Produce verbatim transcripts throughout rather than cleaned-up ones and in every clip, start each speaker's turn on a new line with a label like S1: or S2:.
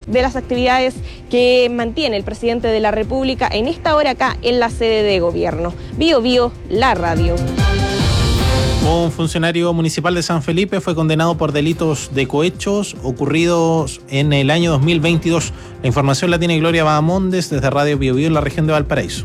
S1: de las actividades que mantiene el presidente de la República en esta hora acá en la sede de gobierno. Bio Bio, la radio.
S2: Un funcionario municipal de San Felipe fue condenado por delitos de cohechos ocurridos en el año dos mil veintidós. La información la tiene Gloria Bahamondes desde Radio Bio Bio en la región de Valparaíso.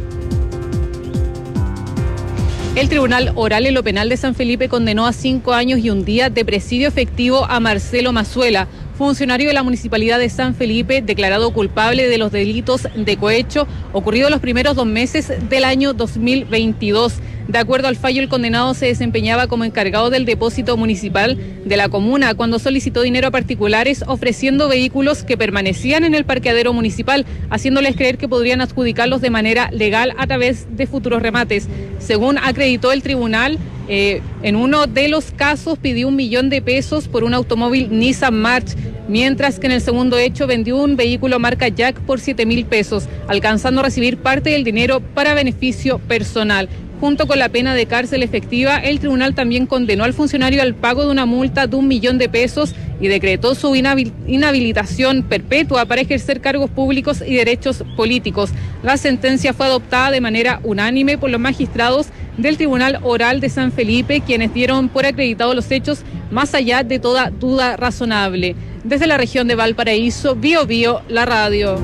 S3: El Tribunal Oral en lo Penal de San Felipe condenó a cinco años y un día de presidio efectivo a Marcelo Mazuela, funcionario de la Municipalidad de San Felipe, declarado culpable de los delitos de cohecho ocurridos los primeros dos meses del año dos mil veintidós. De acuerdo al fallo, el condenado se desempeñaba como encargado del depósito municipal de la comuna cuando solicitó dinero a particulares ofreciendo vehículos que permanecían en el parqueadero municipal, haciéndoles creer que podrían adjudicarlos de manera legal a través de futuros remates. Según acreditó el tribunal, eh, en uno de los casos pidió un millón de pesos por un automóvil Nissan March, mientras que en el segundo hecho vendió un vehículo marca Jack por siete mil pesos, alcanzando a recibir parte del dinero para beneficio personal. Junto con la pena de cárcel efectiva, el tribunal también condenó al funcionario al pago de una multa de un millón de pesos y decretó su inhabil- inhabilitación perpetua para ejercer cargos públicos y derechos políticos. La sentencia fue adoptada de manera unánime por los magistrados del Tribunal Oral de San Felipe, quienes dieron por acreditados los hechos más allá de toda duda razonable. Desde la región de Valparaíso, Bio Bio, la radio.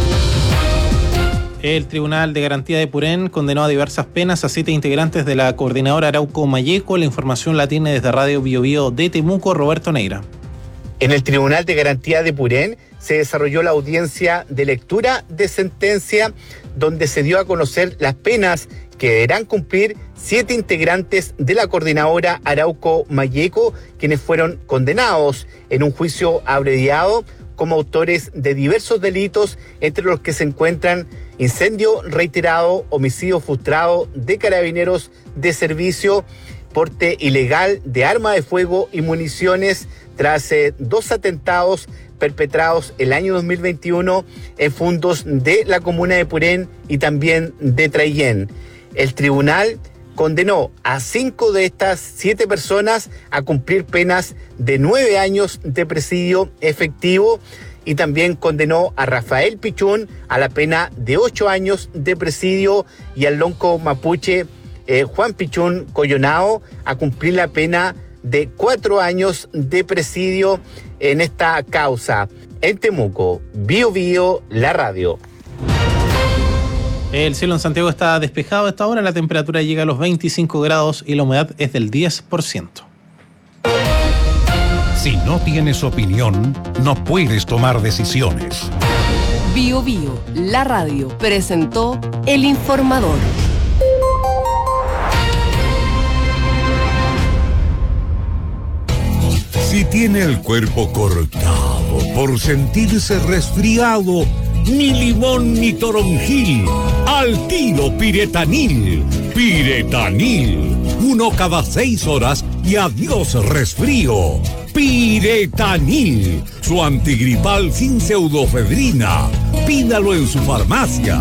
S2: El Tribunal de Garantía de Purén condenó a diversas penas a siete integrantes de la coordinadora Arauco Mayeco. La información la tiene desde Radio Bio Bio de Temuco, Roberto Neira.
S4: En el Tribunal de Garantía de Purén se desarrolló la audiencia de lectura de sentencia, donde se dio a conocer las penas que deberán cumplir siete integrantes de la coordinadora Arauco Mayeco, quienes fueron condenados en un juicio abreviado como autores de diversos delitos, entre los que se encuentran incendio reiterado, homicidio frustrado de carabineros de servicio, porte ilegal de arma de fuego y municiones tras eh, dos atentados perpetrados el año dos mil veintiuno en fondos de la comuna de Purén y también de Traillén. El tribunal condenó a cinco de estas siete personas a cumplir penas de nueve años de presidio efectivo y también condenó a Rafael Pichún a la pena de ocho años de presidio y al lonco mapuche eh, Juan Pichún Coyonao a cumplir la pena de cuatro años de presidio en esta causa. En Temuco, Bio Bio, la radio.
S2: El cielo en Santiago está despejado a esta hora, la temperatura llega a los veinticinco grados y la humedad es del diez por ciento.
S5: Si no tienes opinión, no puedes tomar decisiones.
S6: Bio Bio, la radio, presentó El Informador.
S5: Si tiene el cuerpo cortado por sentirse resfriado, ni limón ni toronjil, al tiro Piretanil. Piretanil, uno cada seis horas y adiós resfrío. Piretanil, su antigripal sin pseudofedrina. Pídalo en su farmacia.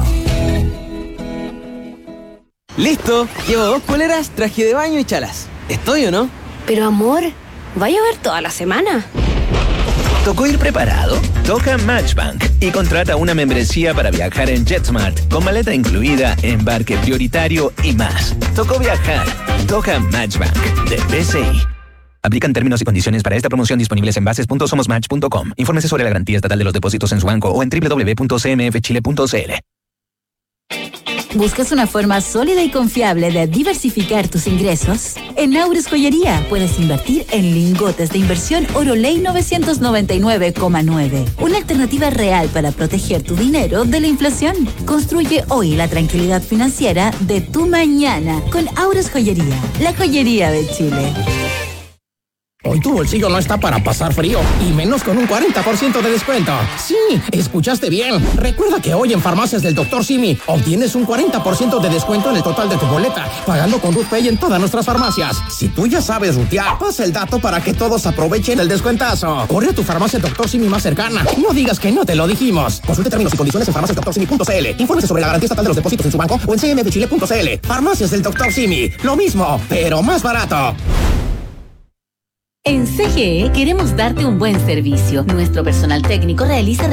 S7: Listo, llevo dos poleras, traje de baño y chalas. ¿Estoy o no?
S8: Pero amor, ¿va a llover toda la semana?
S9: ¿Tocó ir preparado? Toca Matchbank y contrata una membresía para viajar en JetSmart con maleta incluida, embarque prioritario y más. Tocó viajar. Toca Matchbank de B C I. Aplican términos y condiciones para esta promoción disponibles en bases punto somos match punto com. Infórmese sobre la garantía estatal de los depósitos en su banco o en doble u doble u doble u punto c m f chile punto c l.
S10: ¿Buscas una forma sólida y confiable de diversificar tus ingresos? En Aures Joyería puedes invertir en lingotes de inversión Oroley novecientos noventa y nueve coma nueve. Una alternativa real para proteger tu dinero de la inflación. Construye hoy la tranquilidad financiera de tu mañana con Aures Joyería, la joyería de Chile.
S11: Hoy tu bolsillo no está para pasar frío, y menos con un cuarenta por ciento de descuento. Sí, escuchaste bien. Recuerda que hoy en Farmacias del doctor Simi obtienes un cuarenta por ciento de descuento en el total de tu boleta, pagando con RutPay en todas nuestras farmacias. Si tú ya sabes rutear, pasa el dato para que todos aprovechen el descuentazo. Corre a tu farmacia doctor Simi más cercana. No digas que no te lo dijimos. Consulte términos y condiciones en farmacias doctor simi punto c l. Infórmese sobre la garantía estatal de los depósitos en su banco o en c m f chile punto c l. Farmacias del doctor Simi. Lo mismo, pero más barato.
S10: En C G E queremos darte un buen servicio. Nuestro personal técnico realiza